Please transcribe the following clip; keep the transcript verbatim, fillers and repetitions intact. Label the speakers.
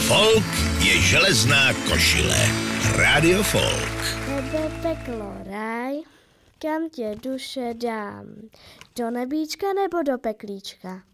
Speaker 1: Folk je železná košile. Radio Folk.
Speaker 2: Nebe, peklo, ráj, kam tě duše dám? Do nebíčka nebo do peklíčka?